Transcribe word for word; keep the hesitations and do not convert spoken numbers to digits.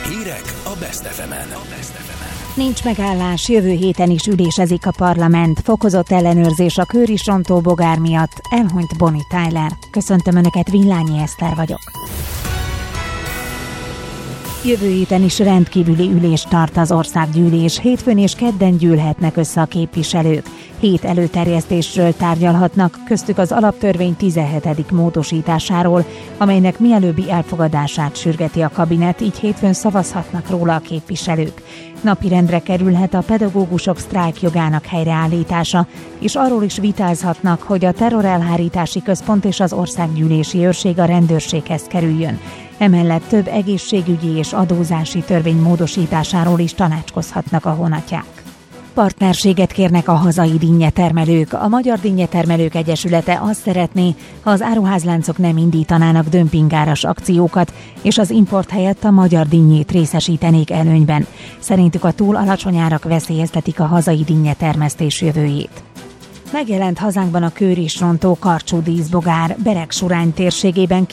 Hírek a Best ef emen. Nincs megállás, jövő héten is ülésezik a parlament. Fokozott ellenőrzés a kőrisrontó bogár miatt, elhunyt Bonnie Tyler. Köszöntöm Önöket, Villányi Eszter vagyok. Jövő héten is rendkívüli ülést tart az országgyűlés. Hétfőn és kedden gyűlhetnek össze a képviselők. Hét előterjesztésről tárgyalhatnak, köztük az alaptörvény tizenhetedik módosításáról, amelynek mielőbbi elfogadását sürgeti a kabinet, így hétfőn szavazhatnak róla a képviselők. Napirendre kerülhet a pedagógusok sztrájkjogának helyreállítása, és arról is vitázhatnak, hogy a terrorelhárítási központ és az országgyűlési őrség a rendőrséghez kerüljön. Emellett több egészségügyi és adózási törvény módosításáról is tanácskozhatnak a honatják. Partnerséget kérnek a hazai dinnyetermelők. A Magyar Dinnyetermelők Egyesülete azt szeretné, ha az áruházláncok nem indítanának dömpingáras akciókat, és az import helyett a magyar dinnyét részesítenék előnyben. Szerintük a túl alacsony árak veszélyeztetik a hazai dinnyetermesztés jövőjét. Megjelent hazánkban a kőrisrontó karcsú díszbogár. Beregsurány térségében